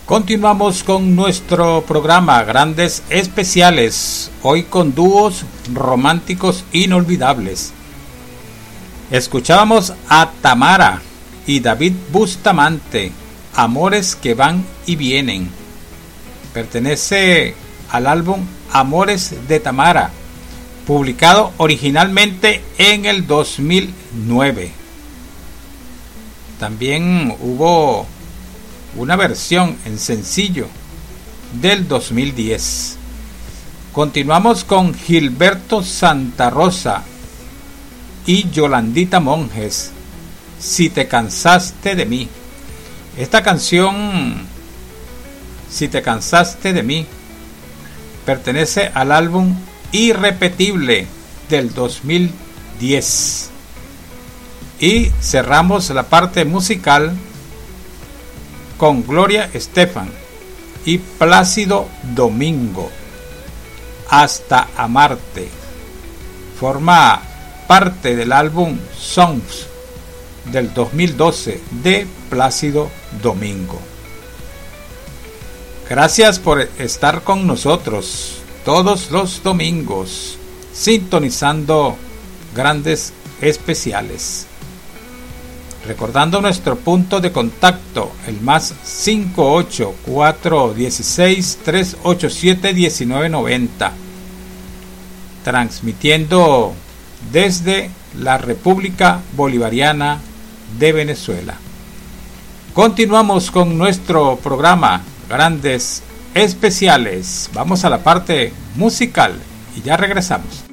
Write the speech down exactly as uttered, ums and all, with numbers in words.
Continuamos con nuestro programa Grandes Especiales, hoy con dúos románticos inolvidables. Escuchábamos a Tamara y David Bustamante, Amores que van y vienen. Pertenece al álbum Amores de Tamara, publicado originalmente en el dos mil nueve. También hubo una versión en sencillo del dos mil diez. Continuamos con Gilberto Santa Rosa y Yolandita Monjes, Si te cansaste de mí. Esta canción, Si te cansaste de mí, pertenece al álbum Irrepetible del dos mil diez. Y cerramos la parte musical con Gloria Estefan y Plácido Domingo, Hasta Amarte. Forma parte del álbum Songs del dos mil doce de Plácido Domingo. Gracias por estar con nosotros todos los domingos, sintonizando Grandes Especiales. Recordando nuestro punto de contacto, el más cinco ocho cuatro uno seis tres ocho siete uno nueve nueve cero, transmitiendo desde la República Bolivariana de Venezuela. Continuamos con nuestro programa Grandes Especiales. Vamos a la parte musical y ya regresamos.